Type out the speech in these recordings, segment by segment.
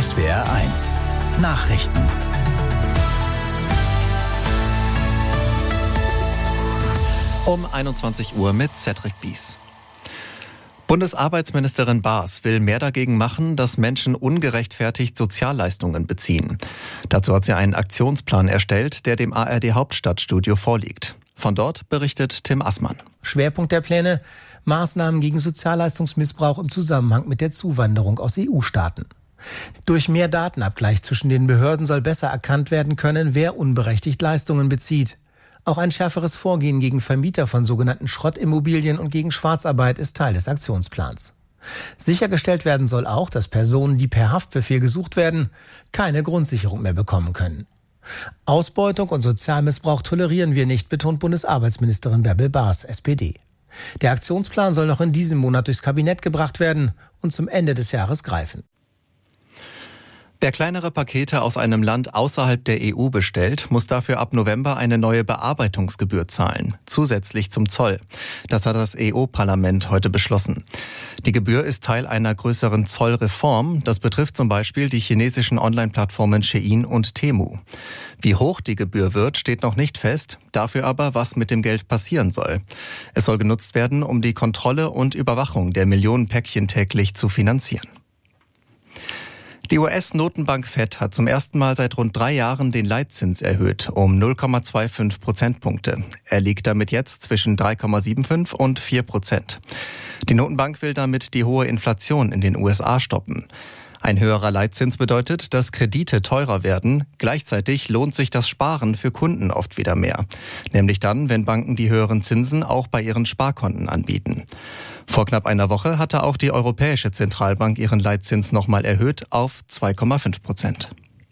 SWR1 Nachrichten. Um 21 Uhr mit Cedric Bies. Bundesarbeitsministerin Baas will mehr dagegen machen, dass Menschen ungerechtfertigt Sozialleistungen beziehen. Dazu hat sie einen Aktionsplan erstellt, der dem ARD-Hauptstadtstudio vorliegt. Von dort berichtet Tim Assmann. Schwerpunkt der Pläne: Maßnahmen gegen Sozialleistungsmissbrauch im Zusammenhang mit der Zuwanderung aus EU-Staaten. Durch mehr Datenabgleich zwischen den Behörden soll besser erkannt werden können, wer unberechtigt Leistungen bezieht. Auch ein schärferes Vorgehen gegen Vermieter von sogenannten Schrottimmobilien und gegen Schwarzarbeit ist Teil des Aktionsplans. Sichergestellt werden soll auch, dass Personen, die per Haftbefehl gesucht werden, keine Grundsicherung mehr bekommen können. Ausbeutung und Sozialmissbrauch tolerieren wir nicht, betont Bundesarbeitsministerin Bärbel Baas, SPD. Der Aktionsplan soll noch in diesem Monat durchs Kabinett gebracht werden und zum Ende des Jahres greifen. Wer kleinere Pakete aus einem Land außerhalb der EU bestellt, muss dafür ab November eine neue Bearbeitungsgebühr zahlen, zusätzlich zum Zoll. Das hat das EU-Parlament heute beschlossen. Die Gebühr ist Teil einer größeren Zollreform. Das betrifft zum Beispiel die chinesischen Online-Plattformen Shein und Temu. Wie hoch die Gebühr wird, steht noch nicht fest. Dafür aber, was mit dem Geld passieren soll. Es soll genutzt werden, um die Kontrolle und Überwachung der Millionen Päckchen täglich zu finanzieren. Die US-Notenbank Fed hat zum ersten Mal seit rund 3 Jahren den Leitzins erhöht um 0,25 Prozentpunkte. Er liegt damit jetzt zwischen 3,75 und 4%. Die Notenbank will damit die hohe Inflation in den USA stoppen. Ein höherer Leitzins bedeutet, dass Kredite teurer werden. Gleichzeitig lohnt sich das Sparen für Kunden oft wieder mehr. Nämlich dann, wenn Banken die höheren Zinsen auch bei ihren Sparkonten anbieten. Vor knapp einer Woche hatte auch die Europäische Zentralbank ihren Leitzins nochmal erhöht auf 2,5%.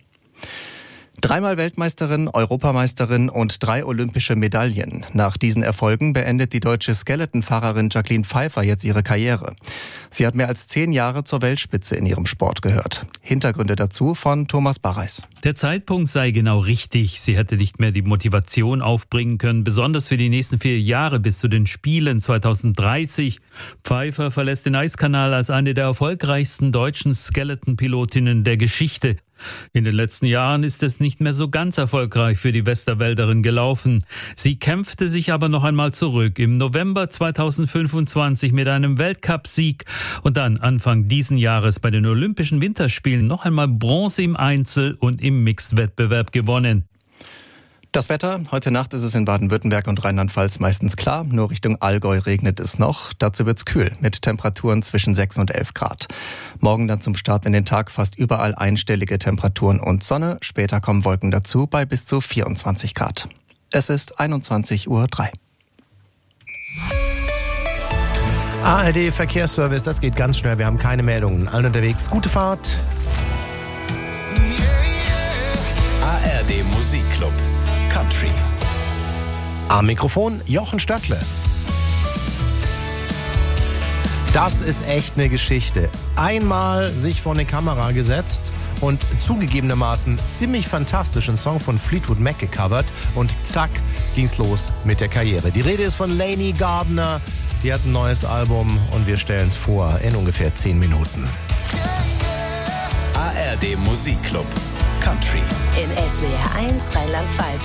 3-mal Weltmeisterin, Europameisterin und 3 olympische Medaillen. Nach diesen Erfolgen beendet die deutsche Skeletonfahrerin Jacqueline Pfeiffer jetzt ihre Karriere. Sie hat mehr als 10 Jahre zur Weltspitze in ihrem Sport gehört. Hintergründe dazu von Thomas Barreis. Der Zeitpunkt sei genau richtig. Sie hätte nicht mehr die Motivation aufbringen können, besonders für die nächsten 4 Jahre bis zu den Spielen 2030. Pfeiffer verlässt den Eiskanal als eine der erfolgreichsten deutschen Skeleton-Pilotinnen der Geschichte. In den letzten Jahren ist es nicht mehr so ganz erfolgreich für die Westerwälderin gelaufen. Sie kämpfte sich aber noch einmal zurück im November 2025 mit einem Weltcupsieg und dann Anfang diesen Jahres bei den Olympischen Winterspielen noch einmal Bronze im Einzel- und im Mixed-Wettbewerb gewonnen. Das Wetter: Heute Nacht ist es in Baden-Württemberg und Rheinland-Pfalz meistens klar. Nur Richtung Allgäu regnet es noch. Dazu wird's kühl mit Temperaturen zwischen 6 und 11 Grad. Morgen dann zum Start in den Tag fast überall einstellige Temperaturen und Sonne. Später kommen Wolken dazu bei bis zu 24 Grad. Es ist 21:03 Uhr. ARD Verkehrsservice, das geht ganz schnell. Wir haben keine Meldungen. Allen unterwegs, gute Fahrt. ARD Musikclub Country. Am Mikrofon Jochen Stöckle. Das ist echt eine Geschichte. Einmal sich vor eine Kamera gesetzt und zugegebenermaßen ziemlich fantastischen Song von Fleetwood Mac gecovert und zack, ging's los mit der Karriere. Die Rede ist von Lainey Gardner. Die hat ein neues Album und wir stellen es vor in ungefähr 10 Minuten. ARD Musikclub Country. In SWR1 Rheinland-Pfalz.